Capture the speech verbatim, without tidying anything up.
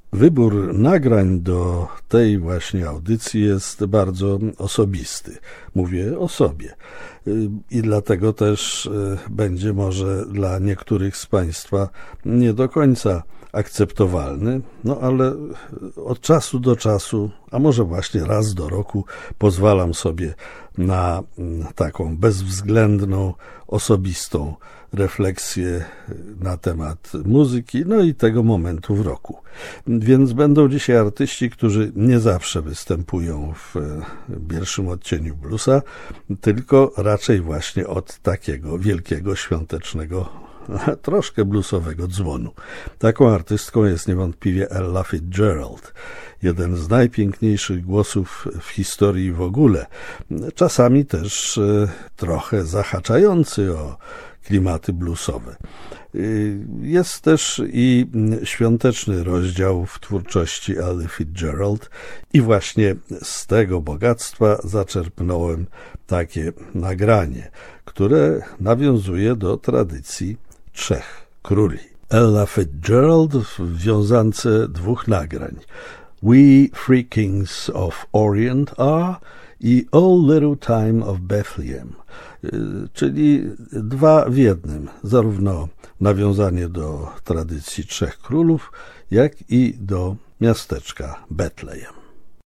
Wybór nagrań do tej właśnie audycji jest bardzo osobisty. Mówię o sobie. I dlatego też będzie może dla niektórych z Państwa nie do końca akceptowalny, no ale od czasu do czasu, a może właśnie raz do roku pozwalam sobie na taką bezwzględną, osobistą refleksję na temat muzyki, no i tego momentu w roku. Więc będą dzisiaj artyści, którzy nie zawsze występują w pierwszym odcieniu bluesa, tylko raczej właśnie od takiego wielkiego, świątecznego, troszkę bluesowego dzwonu. Taką artystką jest niewątpliwie Ella Fitzgerald, jeden z najpiękniejszych głosów w historii w ogóle, czasami też trochę zahaczający o klimaty bluesowe. Jest też i świąteczny rozdział w twórczości Elly Fitzgerald i właśnie z tego bogactwa zaczerpnąłem takie nagranie, które nawiązuje do tradycji Trzech Króli. Ella Fitzgerald w wiązance dwóch nagrań. We Three Kings of Orient Are i All Little Time of Bethlehem, czyli dwa w jednym, zarówno nawiązanie do tradycji Trzech Królów, jak i do miasteczka Betlejem.